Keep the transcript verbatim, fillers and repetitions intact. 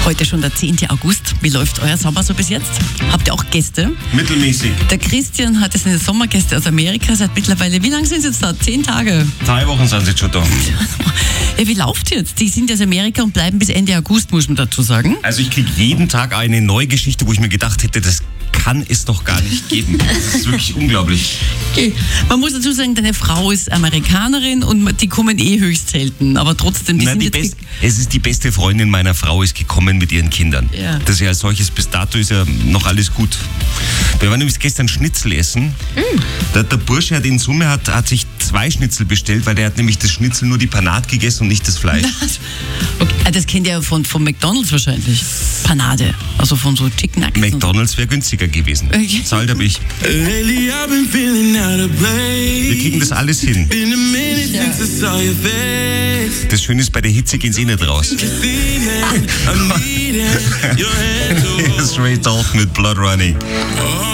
Heute schon der zehnte August. Wie läuft euer Sommer so bis jetzt? Habt ihr auch Gäste? Mittelmäßig. Der Christian hat jetzt seine Sommergäste aus Amerika seit mittlerweile, wie lange sind sie jetzt da? Zehn Tage? Drei Wochen sind sie jetzt schon da. Ja, wie läuft jetzt? Die sind aus Amerika und bleiben bis Ende August, muss man dazu sagen. Also ich kriege jeden Tag eine neue Geschichte, wo ich mir gedacht hätte, das kann es doch gar nicht geben. Das ist wirklich unglaublich. Okay. Man muss dazu sagen, deine Frau ist Amerikanerin und die kommen eh höchst selten. Aber trotzdem, die Na, sind die jetzt... best, es ist die beste Freundin meiner Frau, ist gekommen mit ihren Kindern. Ja. Das ist ja als solches, bis dato ist ja noch alles gut. Wir waren nämlich gestern Schnitzel essen. Mm. Der, der Bursche hat in Summe hat, hat sich zwei Schnitzel bestellt, weil der hat nämlich das Schnitzel nur die Panade gegessen und nicht das Fleisch. Okay. Das kennt ihr ja von, von McDonald's wahrscheinlich. Panade, also von so Chicken Nuggets. McDonald's wäre günstiger gewesen. Okay. Zahlt hab ich. Wir kriegen das alles hin. Ja. Das Schöne ist, bei der Hitze gehen sie nicht raus. Straight Talk mit Blood Running.